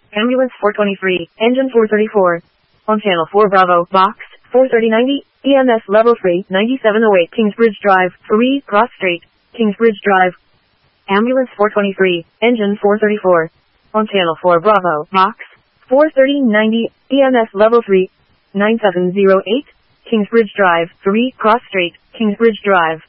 Ambulance 423, engine 434. On channel 4 Bravo, box 43090, EMS level 3, 9708 Kingsbridge Drive, 3, Cross Street, Kingsbridge Drive. Ambulance 423, engine 434. On channel 4 Bravo, box 43090, EMS level 3, 9708, Kingsbridge Drive, 3, Cross Street, Kingsbridge Drive.